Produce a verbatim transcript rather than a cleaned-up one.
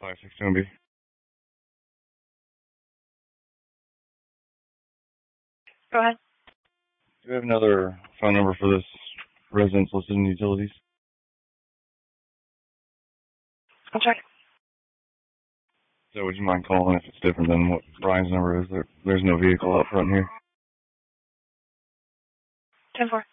five six two B. Go ahead. Do you have another phone number for this residence listed in utilities? I'll check. So would you mind calling if it's different than what Brian's number is? There, there's no vehicle out front here. ten four.